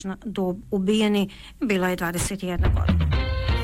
Dob ubijeni bila je 21 godina.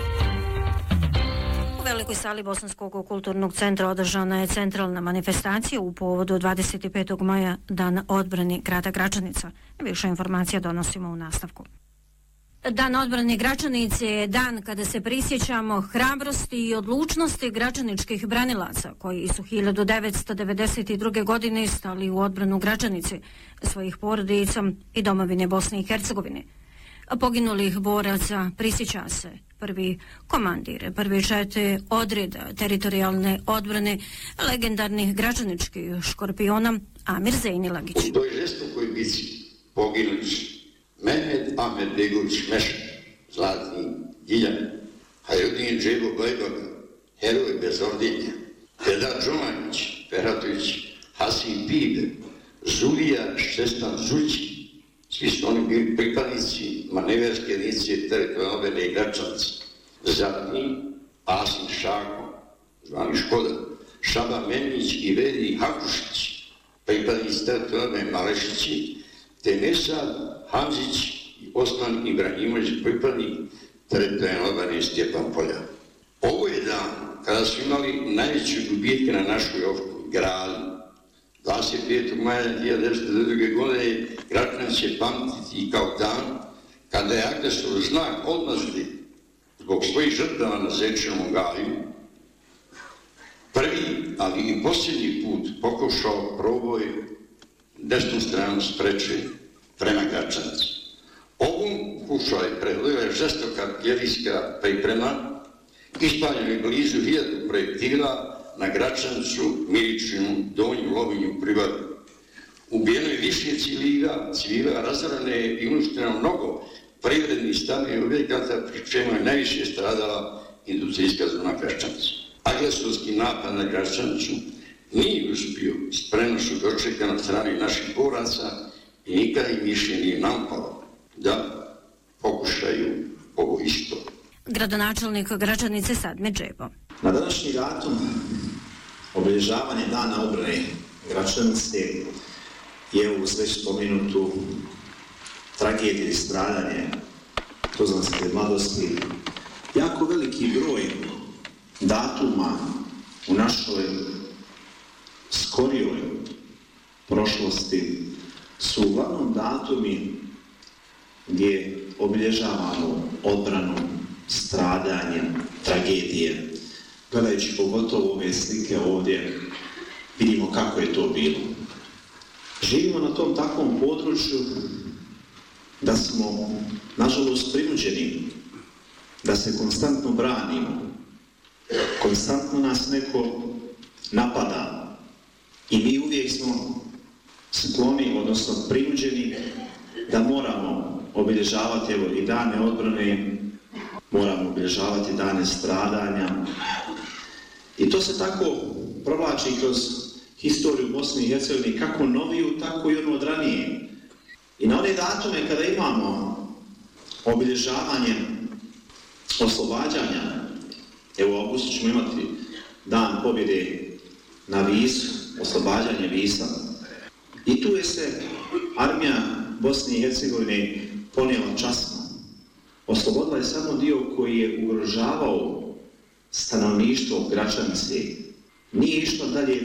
U velikoj sali Bosanskog kulturnog centra održana je centralna manifestacija u povodu 25. maja, Dan odbrane grada Gračanica. Više informacija donosimo u nastavku. Dan odbrane Gračanice je dan kada se prisjećamo hrabrosti i odlučnosti gračaničkih branilaca koji su 1992. godine stali u odbranu Gračanice, svojih porodica i domovine Bosne i Hercegovine. Poginulih boraca prisjeća se prvi komandir, prvi čete odreda teritorijalne odbrane legendarnih gračaničkih škorpiona Amir Zejnilagić. U toj žestokoj bici poginući Mehmed Ahmed Begović Mešak, Zlatni Diljan, Hajrudin Džebo Bajbaga, heroj bez ordenja, Pedar Džomanić, Feratović, Hasim Pibe, Zulija Šestan Zući, svi su oni bili pripadnici maneverske jedinice teritorijalne obrane i Gračanice. Zatim Asim Šako, zvani Škoda, Šaba Menić i Vedi Hakušić, pripadnici teritorijalne obrane Malešići, te Nesad Hamzić i Osman Ibrahimović, pripadnik teritorijalne obrane Stjepan Polja. Ovo je dan kada su imali najveće gubitke na našoj gradu. 25. maja 1992. godine Gračanac će pamtiti kao dan kada je agresor znak odmazde zbog svojih žrtava na Zečevom gaju prvi, ali i posljednji put pokušao proboj desnu stranu spreče prema Gračanici. Ovom pokušaju predvodila je žestoka artiljerijska priprema, ispaljeno je blizu 1000 projektila na Gračanicu, Miličinu, Donju, Lovinju, Privadu. Ubijeno je više civila, razorano je i uništeno mnogo privrednih stambenih objekata, pri čemu je najviše stradala industrijska zona Gračanice. Agresorski napad na Gračanicu nije uspio s prenošu dočekan od strane naših boraca i nikada im više nije nampalo da pokušaju ovo isto. Gradonačelnik Gračanice Sadmir Džebo. Na današnji datum obilježavanje Dana odbrane Gračanice je uz već spomenutu tragediju i stradanje tuzlanske mladosti jako veliki broj datuma u našoj skorijoj prošlosti su uglavnom datumi gdje obilježavamo odbranu, stradanje, tragedije. Gledajući pogotovo ove slike ovdje, vidimo kako je to bilo. Živimo na tom takvom području da smo, nažalost, prinuđeni da se konstantno branimo. Konstantno nas neko napada i mi uvijek smo skloni, odnosno prinuđeni da moramo obilježavati i dane odbrane, moramo obilježavati dane stradanja. I to se tako provlači kroz historiju Bosne i Hercegovine, kako noviju, tako i ono od ranije. I na one datume kada imamo obilježavanje oslobađanja, evo u augustu ćemo imati dan pobjede na Visu, oslobađanje Visa. I tu je se armija Bosne i Hercegovine ponijela časno. Oslobodila je samo dio koji je ugrožavao stanovništvo Gračanice. Nije išla dalje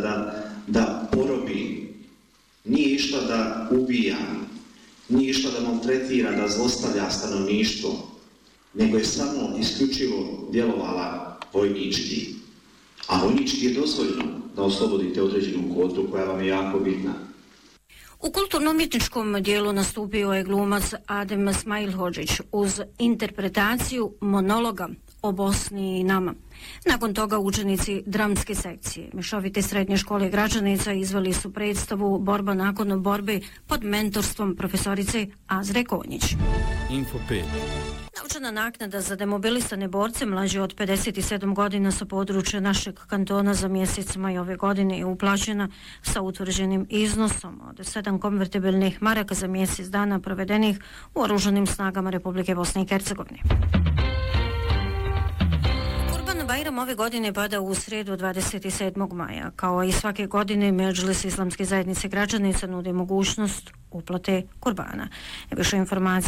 da porobi, nije išla da ubija, nije išla da maltretira, da zlostavlja stanovništvo, nego je samo isključivo djelovala vojnički. A vojnički je dozvoljeno da oslobodite određenu kvotu koja vam je jako bitna. U kulturno-umjetničkom dijelu nastupio je glumac Adem Smajlhodžić uz interpretaciju monologa o Bosni i nama. Nakon toga učenici dramske sekcije Mešovite srednje škole Gračanica izveli su predstavu Borba nakon borbe pod mentorstvom profesorice Azre Konjić. Info 5. Novčana naknada za demobilisane borce mlađe od 57 godina sa područja našeg kantona za mjesec maj ove godine je uplaćena sa utvrđenim iznosom od 7 konvertibilnih maraka za mjesec dana provedenih u oružanim snagama Republike Bosne i Hercegovine. Kurban Bajram ove godine pada u sredu 27. maja. Kao i svake godine, Medžlis Islamske zajednice Gračanica nudi mogućnost uplate kurbana. Više informacija